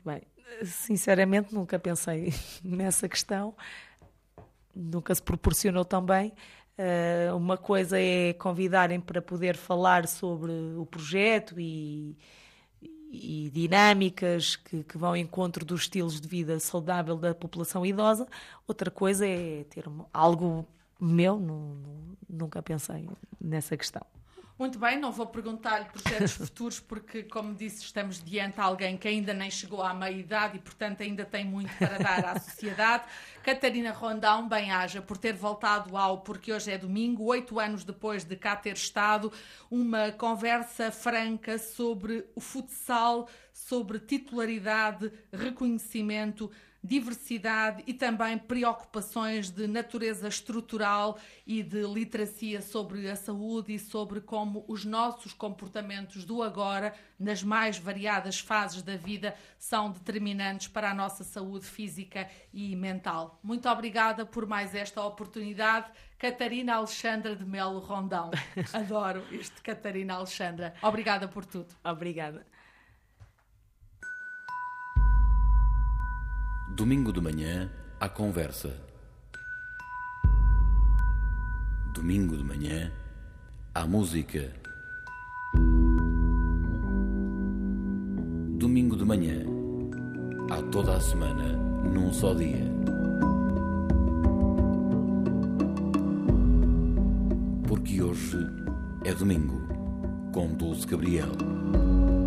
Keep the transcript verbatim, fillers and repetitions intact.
Muito bem. Sinceramente, nunca pensei nessa questão. Nunca se proporcionou tão bem. Uh, uma coisa é convidarem para poder falar sobre o projeto e, e dinâmicas que, que vão ao encontro dos estilos de vida saudável da população idosa. Outra coisa é ter algo meu. Não, não, nunca pensei nessa questão. Muito bem, não vou perguntar-lhe projetos futuros porque, como disse, estamos diante de alguém que ainda nem chegou à meia-idade e, portanto, ainda tem muito para dar à sociedade. Catarina Rondão, bem-aja por ter voltado ao Porque Hoje é Domingo, oito anos depois de cá ter estado, uma conversa franca sobre o futsal, sobre titularidade, reconhecimento, diversidade e também preocupações de natureza estrutural e de literacia sobre a saúde e sobre como os nossos comportamentos do agora, nas mais variadas fases da vida, são determinantes para a nossa saúde física e mental. Muito obrigada por mais esta oportunidade. Catarina Alexandra de Melo Rondão. Adoro este Catarina Alexandra. Obrigada por tudo. Obrigada. Domingo de manhã, à conversa. Domingo de manhã, à música. Domingo de manhã, há toda a semana, num só dia. Porque hoje é domingo, com Dulce Gabriel.